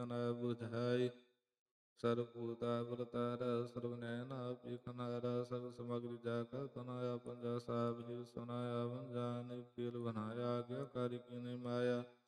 न बुझाई। सर्वभूता वरतार सर्वनयना पेखनारा सर्व समग्र जाकर तनाया पंजा साबिर सुनाया बन जाने खेल बनाया आज्ञाकारी की ने माया।